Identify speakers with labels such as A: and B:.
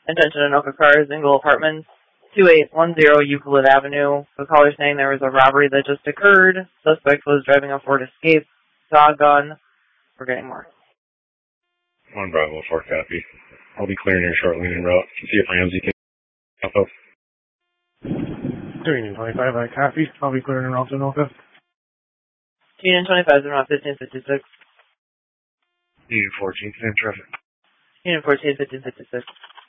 A: Attention Anoka Cars, Ingle Apartments, 2810 Euclid Avenue. The caller saying there was a robbery that just occurred. Suspect was driving a Ford Escape, saw a gun. We're getting more.
B: 1 Bravo 4 copy. I'll be clearing your short lane route. See if Ramsey can help out.
C: Union 25, I copy. I'll be clearing route to Anoka.
A: Union 25 is around 1556.
B: Union 14, same traffic.
A: Union 14, 1556.